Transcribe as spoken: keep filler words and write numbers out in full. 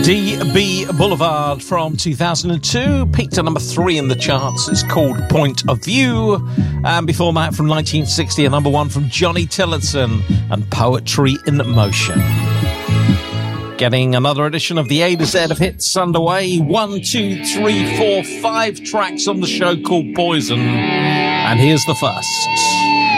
D B Boulevard from two thousand two, peaked at number three in the charts. It's called Point of View. And before that, from nineteen sixty, a number one from Johnny Tillotson and Poetry in Motion. Getting another edition of the A to Z of hits underway. One, two, three, four, five tracks on the show called Poison. And here's the first.